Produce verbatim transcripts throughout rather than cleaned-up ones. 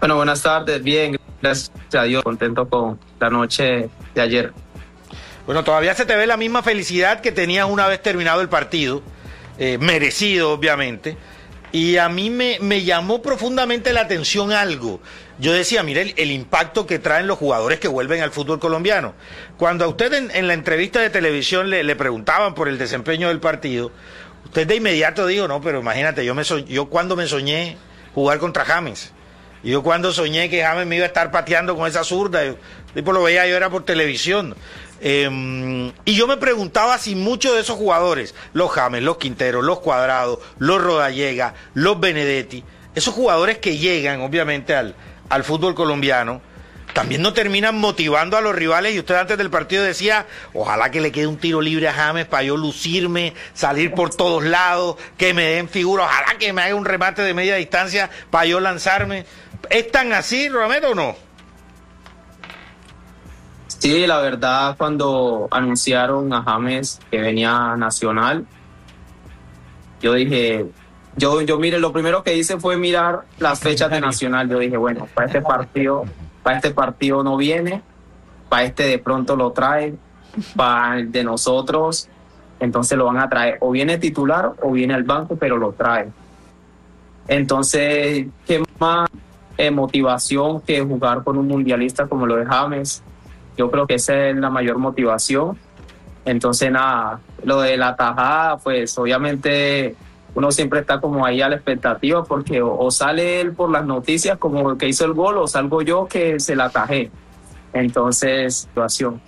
Bueno, buenas tardes, bien, gracias a Dios, contento con la noche de ayer. Bueno, todavía se te ve la misma felicidad que tenías una vez terminado el partido, eh, merecido obviamente, y a mí me, me llamó profundamente la atención algo. Yo decía, mire, el, el impacto que traen los jugadores que vuelven al fútbol colombiano. Cuando a usted en, en la entrevista de televisión le, le preguntaban por el desempeño del partido, usted de inmediato dijo, no, pero imagínate, yo, me so, yo cuando me soñé jugar contra James, y yo cuando soñé que James me iba a estar pateando con esa zurda, yo, tipo lo veía, yo era por televisión. Eh, y yo me preguntaba si muchos de esos jugadores, los James, los Quinteros, los Cuadrados, los Rodallega, los Benedetti, esos jugadores que llegan obviamente al, al fútbol colombiano, también no terminan motivando a los rivales. Y usted antes del partido decía, ojalá que le quede un tiro libre a James para yo lucirme, salir por todos lados, que me den figura, ojalá que me haga un remate de media distancia para yo lanzarme. ¿Es tan así, Romero, o no? Sí, la verdad, cuando anunciaron a James que venía a Nacional, yo dije, yo, yo mire, lo primero que hice fue mirar las fechas de Nacional. Yo dije, bueno, para este partido, para este partido no viene, para este de pronto lo trae, para el de nosotros, entonces lo van a traer, o viene titular o viene al banco, pero lo trae. Entonces, ¿qué más eh, motivación que jugar con un mundialista como lo de James? Yo creo que esa es la mayor motivación. Entonces, nada, lo de la tajada, pues obviamente uno siempre está como ahí a la expectativa, porque o, o sale él por las noticias como que hizo el gol, o salgo yo que se la tajé. Entonces, situación.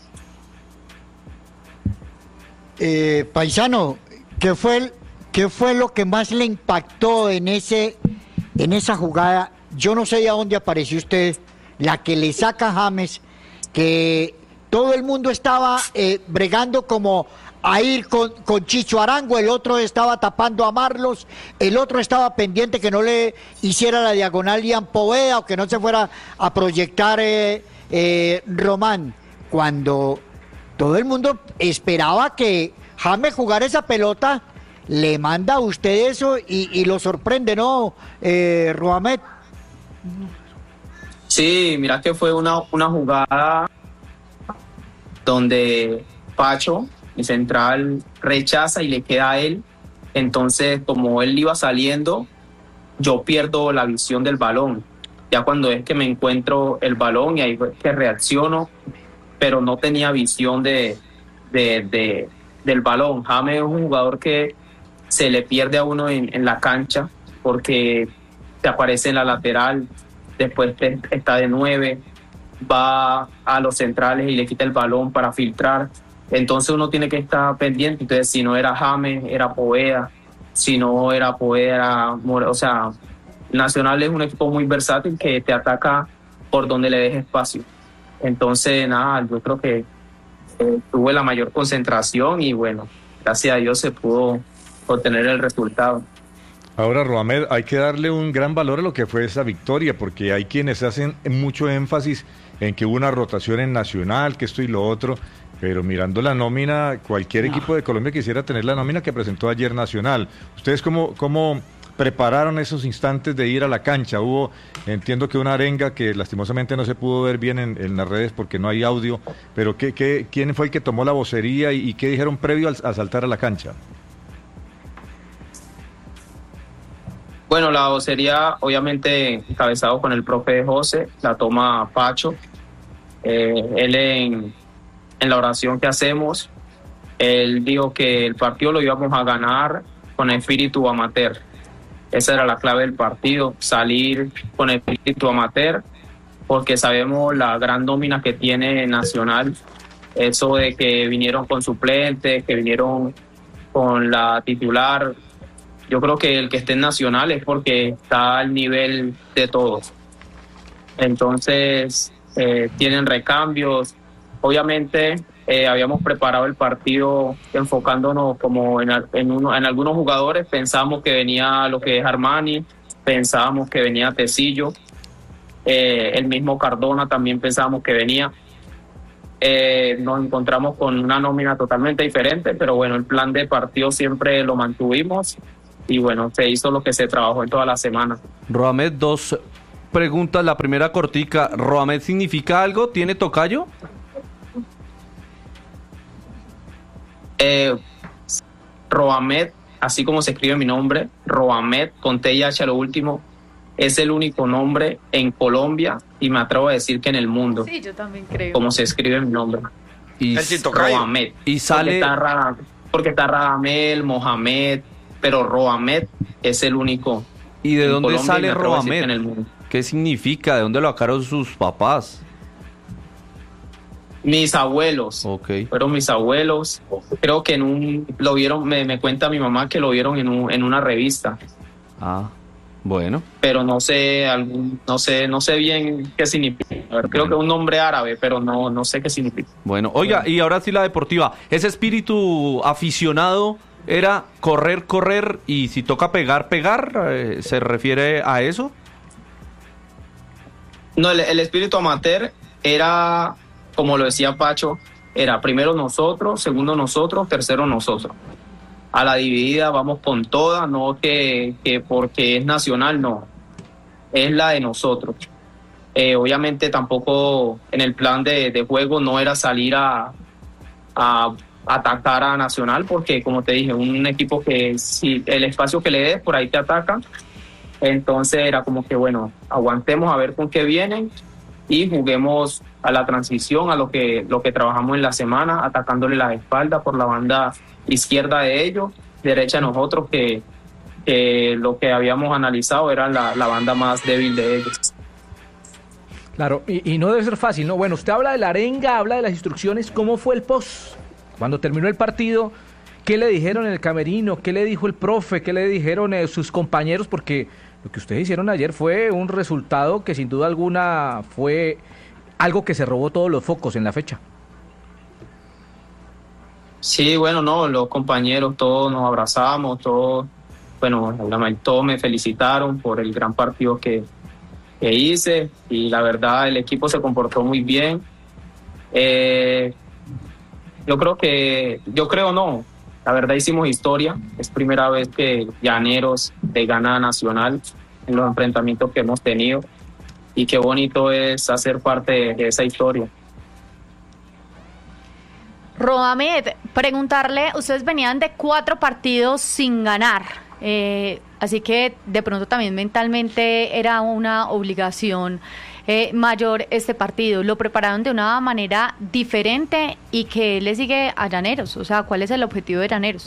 Eh, paisano, ¿qué fue, el, ¿qué fue lo que más le impactó en, ese, en esa jugada? Yo no sé de dónde apareció usted, la que le saca a James, que todo el mundo estaba eh, bregando como a ir con, con Chicho Arango, el otro estaba tapando a Marlos, el otro estaba pendiente que no le hiciera la diagonal Ian Poveda o que no se fuera a proyectar eh, eh, Román, cuando todo el mundo esperaba que James jugara esa pelota, le manda a usted eso y, y lo sorprende, ¿no, eh, Roamet? Sí, mira que fue una, una jugada donde Pacho, el central, rechaza y le queda a él. Entonces, como él iba saliendo, yo pierdo la visión del balón. Ya cuando es que me encuentro el balón y ahí es que reacciono, pero no tenía visión de, de, de, del balón. James es un jugador que se le pierde a uno en, en la cancha porque te aparece en la lateral, después te, está de nueve, va a los centrales y le quita el balón para filtrar. Entonces uno tiene que estar pendiente. Entonces, si no era James, era Poveda. Si no era Poveda, era More. O sea, Nacional es un equipo muy versátil que te ataca por donde le deje espacio. Entonces, nada, yo creo que eh, tuve la mayor concentración y bueno, gracias a Dios se pudo obtener el resultado. Ahora, Roamed, hay que darle un gran valor a lo que fue esa victoria, porque hay quienes hacen mucho énfasis en que hubo una rotación en Nacional, que esto y lo otro, pero mirando la nómina, cualquier no. equipo de Colombia quisiera tener la nómina que presentó ayer Nacional. ¿Ustedes cómo, cómo prepararon esos instantes de ir a la cancha? Hubo, entiendo que una arenga que lastimosamente no se pudo ver bien en, en las redes porque no hay audio, pero ¿qué, qué, ¿quién fue el que tomó la vocería y, y qué dijeron previo al, a saltar a la cancha? Bueno, la vocería, obviamente, encabezado con el profe José, la toma Pacho. Eh, él en, en la oración que hacemos, él dijo que el partido lo íbamos a ganar con espíritu amateur. Esa era la clave del partido, salir con espíritu amateur, porque sabemos la gran nómina que tiene Nacional. Eso de que vinieron con suplentes, que vinieron con la titular. Yo creo que el que esté en Nacional es porque está al nivel de todos. Entonces, eh, tienen recambios. Obviamente, eh, habíamos preparado el partido enfocándonos como en, en, uno, en algunos jugadores. Pensamos que venía lo que es Armani, pensábamos que venía Tecillo, eh, el mismo Cardona también pensábamos que venía. Eh, nos encontramos con una nómina totalmente diferente, pero bueno, el plan de partido siempre lo mantuvimos. Y bueno, se hizo lo que se trabajó en toda la semana. Roamed, dos preguntas. La primera cortica, ¿Roamed significa algo? ¿Tiene tocayo? Eh, Roamed, así como se escribe mi nombre, Roamed, con T y H a lo último, es el único nombre en Colombia y me atrevo a decir que en el mundo. Sí, yo también creo. Como se escribe mi nombre. Y, El sin tocayo. Roamed. y sale... Porque está, Ra- porque está Radamel, Mohamed, pero Roamed es el único. ¿Y de en dónde Colombia y sale me atrevo a decir que Roamed? en el mundo. ¿Qué significa? ¿De dónde lo sacaron sus papás? Mis abuelos. Ok. Fueron mis abuelos. Creo que en un lo vieron, me, me cuenta mi mamá que lo vieron en, un, en una revista, Ah, bueno. pero no sé algún, no sé, no sé bien qué significa. A ver, creo que es un nombre árabe, pero no, no sé qué significa. Bueno, oiga, y ahora sí la deportiva. Ese espíritu aficionado era correr, correr y si toca pegar, pegar. eh, ¿Se refiere a eso? No, el, el espíritu amateur era, como lo decía Pacho, era primero nosotros, segundo nosotros, tercero nosotros. A la dividida vamos con toda, no que, que porque es nacional, no. Es la de nosotros. Eh, obviamente tampoco en el plan de, de juego no era salir a, a atacar a Nacional, porque como te dije, un equipo que si el espacio que le des, por ahí te ataca. Entonces era como que, bueno, aguantemos a ver con qué vienen y juguemos a la transición, a lo que, lo que trabajamos en la semana, atacándole la espalda por la banda izquierda de ellos, derecha de nosotros, que, que lo que habíamos analizado era la, la banda más débil de ellos. Claro, y, y no debe ser fácil, ¿no? Bueno, usted habla de la arenga, habla de las instrucciones, ¿cómo fue el post? Cuando terminó el partido, ¿qué le dijeron en el camerino? ¿Qué le dijo el profe? ¿Qué le dijeron eh, sus compañeros? Porque lo que ustedes hicieron ayer fue un resultado que sin duda alguna fue algo que se robó todos los focos en la fecha. Sí, bueno, no, los compañeros todos nos abrazamos, todos, bueno, todos me felicitaron por el gran partido que, que hice y la verdad el equipo se comportó muy bien. Eh, yo creo que, yo creo no, la verdad hicimos historia, es primera vez que Llaneros le gana a Nacional en los enfrentamientos que hemos tenido y qué bonito es hacer parte de, de esa historia. Roamed, preguntarle, ustedes venían de cuatro partidos sin ganar, eh, así que de pronto también mentalmente era una obligación eh, mayor este partido. ¿Lo prepararon de una manera diferente y qué le sigue a Llaneros? O sea, ¿cuál es el objetivo de Llaneros?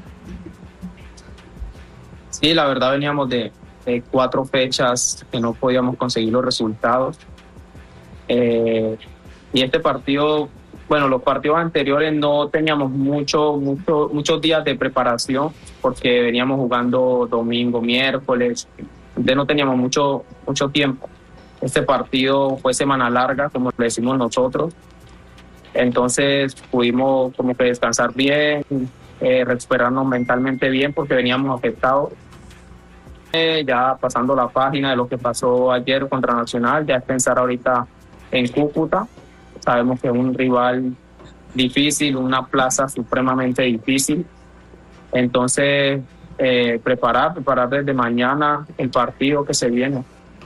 Sí, la verdad veníamos de, de cuatro fechas que no podíamos conseguir los resultados. Eh, y este partido, bueno, los partidos anteriores no teníamos mucho, mucho, muchos días de preparación porque veníamos jugando domingo, miércoles, entonces no teníamos mucho, mucho tiempo. Este partido fue semana larga, como le decimos nosotros, entonces pudimos como que descansar bien, eh, recuperarnos mentalmente bien porque veníamos afectados. Eh, ya pasando la página de lo que pasó ayer contra Nacional, ya es pensar ahorita en Cúcuta. Sabemos que es un rival difícil, una plaza supremamente difícil. Entonces, eh, preparar, preparar desde mañana el partido que se viene.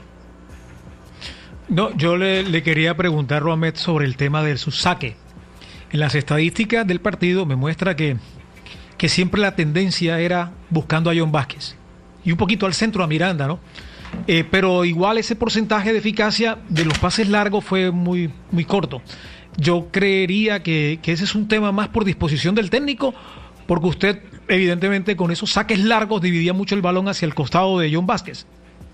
No, yo le, le quería preguntar, Roamed, sobre el tema de su saque. En las estadísticas del partido me muestra que, que siempre la tendencia era buscando a John Vázquez y un poquito al centro a Miranda, ¿no? Eh, pero igual ese porcentaje de eficacia de los pases largos fue muy, muy corto. Yo creería que, que ese es un tema más por disposición del técnico, porque usted evidentemente con esos saques largos dividía mucho el balón hacia el costado de John Vázquez.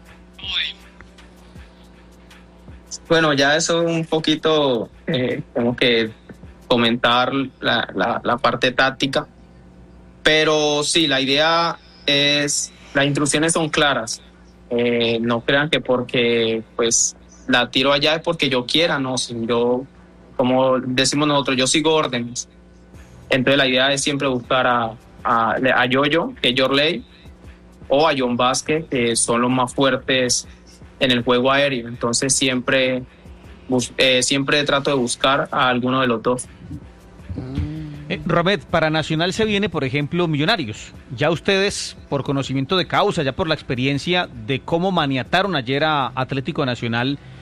Bueno, ya eso un poquito, eh, tengo que comentar la, la, la parte táctica, pero sí, la idea es, las instrucciones son claras. Eh, no crean que porque pues la tiro allá es porque yo quiera, no, yo, como decimos nosotros, yo sigo órdenes. Entonces la idea es siempre buscar a, a, a Yoyo, que es Yorley, o a John Vázquez, que son los más fuertes en el juego aéreo. Entonces siempre, bus, eh, siempre trato de buscar a alguno de los dos. Eh, Romet, para Nacional se viene, por ejemplo, Millonarios. Ya ustedes, por conocimiento de causa, ya por la experiencia de cómo maniataron ayer a Atlético Nacional,